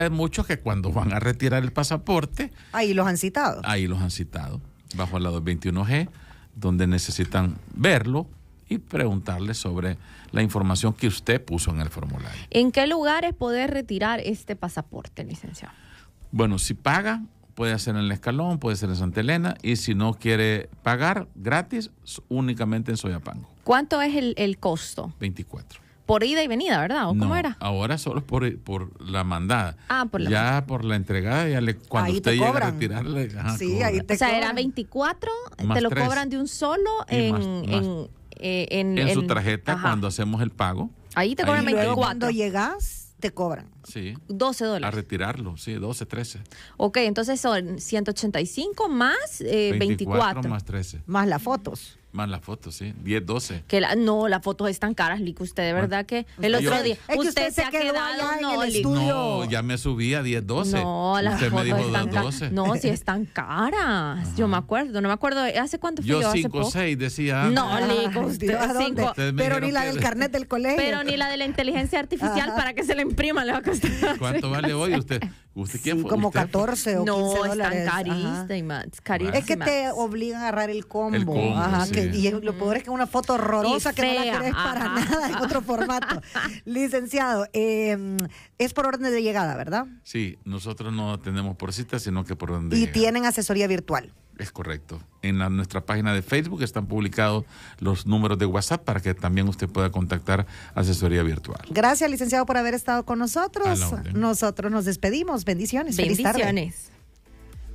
Hay muchos que cuando van a retirar el pasaporte... Ahí los han citado. Ahí los han citado, bajo la 221G, donde necesitan verlo y preguntarle sobre la información que usted puso en el formulario. ¿En qué lugares poder retirar este pasaporte, licenciado? Bueno, si paga, puede hacer en El Escalón, puede ser en Santa Elena, y si no quiere pagar gratis, únicamente en Soyapango. ¿Cuánto es el costo? 24. Por ida y venida, ¿verdad? ¿O cómo No, era? ahora solo por la mandada. Ah, por la ya mandada. Por la entregada, cuando ahí usted te llega a cobran. retirarle... Sí, cobra. ahí te O sea, cobran. era 24, Más te lo 3. cobran de un solo En su tarjeta, ajá. cuando hacemos el pago. Ahí te cobran Y luego 24. cuando llegas, te cobran. Sí. $12. A retirarlo, sí, 12, 13. Ok, entonces son 185 más 24. más 13. Más las fotos. Más la foto, sí. 10, 12. No, las fotos están caras, Lico. Usted de verdad que el Yo- otro día. Es que usted se ha quedó quedado. allá en No, el Lico. estudio. No, ya me subí a 10, 12. No, las Usted me fotos dijo están 2, caras. 12. No, sí están caras. Yo me acuerdo. No me acuerdo. ¿Hace cuánto fui yo? Yo Hace 5, poco. 6 decía. No, Lico, Ay, usted Dios, ¿a dónde? 5. Ustedes me Pero dijeron ni la que- del carnet del colegio. Pero ni la de la inteligencia artificial Ajá. para que se la imprima le va a costar. ¿Cuánto vale hoy usted? ¿Usted quién Sí, fue? como ¿Usted? 14 o 15 No, dólares. están Ajá. carísimas. Carísimas. Es que te obligan a agarrar el combo. El combo, Ajá, sí. y lo peor es que una foto horrorosa Y que no la fea, querés para ajá. nada en otro formato. Licenciado, es por orden de llegada, ¿verdad? Sí, nosotros no tenemos por cita, sino que por donde Y llega. tienen asesoría virtual. Es correcto. En nuestra página de Facebook están publicados los números de WhatsApp para que también usted pueda contactar asesoría virtual. Gracias, licenciado, por haber estado con nosotros. A la orden. Nosotros nos despedimos. Bendiciones. Feliz tarde. Bendiciones.